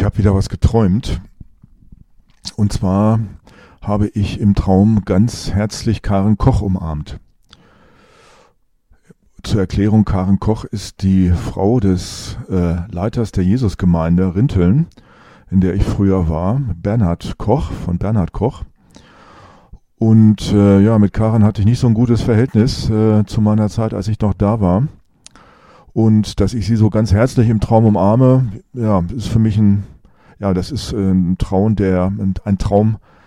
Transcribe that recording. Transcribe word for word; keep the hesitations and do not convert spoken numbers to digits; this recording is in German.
habe wieder was geträumt. Und zwar habe ich im Traum ganz herzlich Karen Koch umarmt. Zur Erklärung, Karen Koch ist die Frau des äh, Leiters der Jesusgemeinde Rinteln, in der ich früher war, Bernhard Koch, von Bernhard Koch. Und äh, ja, mit Karen hatte ich nicht so ein gutes Verhältnis äh, zu meiner Zeit, als ich noch da war. Und dass ich sie so ganz herzlich im Traum umarme, ja, ist für mich ein, ja, das ist ein Traum, der, ein Traum,